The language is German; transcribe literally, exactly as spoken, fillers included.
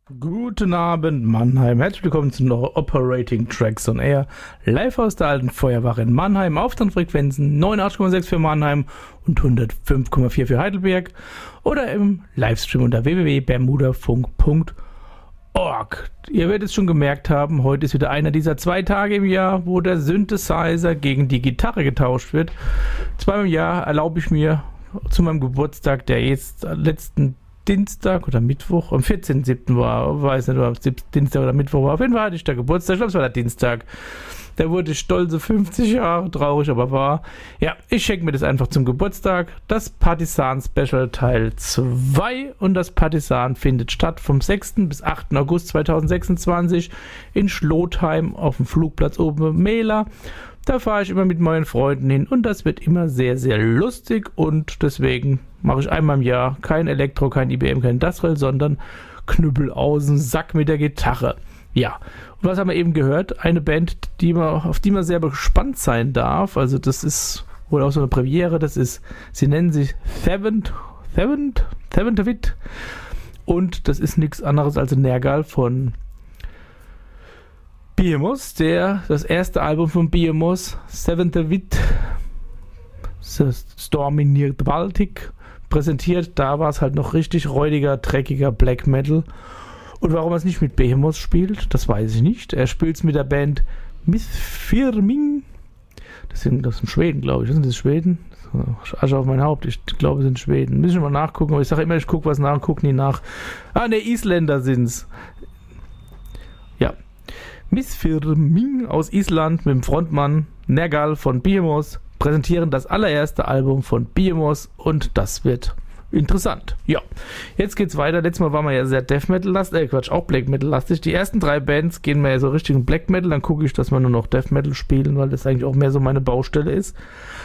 Guten Abend, Mannheim. Herzlich willkommen zu noch Operating Tracks on Air. Live aus der alten Feuerwache in Mannheim. Aufstandsfrequenzen neunundachtzig Komma sechs für Mannheim und hundertfünf Komma vier für Heidelberg. Oder im Livestream unter w w w punkt bermudafunk punkt org. Ihr werdet es schon gemerkt haben, heute ist wieder einer dieser zwei Tage im Jahr, wo der Synthesizer gegen die Gitarre getauscht wird. Zweimal im Jahr erlaube ich mir zu meinem Geburtstag, der jetzt letzten Dienstag oder Mittwoch, am vierzehnten siebten war, weiß nicht, ob es Dienstag oder Mittwoch war, auf jeden Fall hatte ich da Geburtstag, ich glaube es war der Dienstag. Da wurde ich stolze fünfzig Jahre, traurig, aber wahr. Ja, ich schenke mir das einfach zum Geburtstag, das Partisan Special Teil zwei, und das Partisan findet statt vom sechsten bis achten August zweitausendsechsundzwanzig in Schlotheim auf dem Flugplatz oben Mehler. Da fahre ich immer mit meinen Freunden hin und das wird immer sehr, sehr lustig, und deswegen mache ich einmal im Jahr kein Elektro, kein I B M, kein Dasrell, sondern Knüppel aus dem Sack mit der Gitarre. Ja, und was haben wir eben gehört? Eine Band, die man, auf die man sehr gespannt sein darf. Also das ist wohl auch so eine Premiere. Das ist, sie nennen sich Seventh, Seventh, Seventh Wit, und das ist nichts anderes als ein Nergal von Behemoth, der das erste Album von Behemoth, Seventh Wit, Storm in the Baltic, präsentiert. Da war es halt noch richtig räudiger, dreckiger Black Metal. Und warum er es nicht mit Behemoth spielt, das weiß ich nicht. Er spielt es mit der Band Missfirming. Das sind, das sind Schweden, glaube ich. Sind das Schweden? Asche auf mein Haupt. Ich glaube, es sind Schweden. Müssen wir mal nachgucken. Aber ich sage immer, ich gucke was nach, gucke nie nach. Ah, ne, Isländer sind's. Ja. Missfirming aus Island mit dem Frontmann Nergal von Behemoth präsentieren das allererste Album von Behemoth, und das wird interessant. Ja, jetzt geht's weiter. Letztes Mal waren wir ja sehr Death Metal lastig, äh Quatsch, auch Black Metal lastig. Die ersten drei Bands gehen mir ja so richtig in Black Metal, dann gucke ich, dass wir nur noch Death Metal spielen, weil das eigentlich auch mehr so meine Baustelle ist.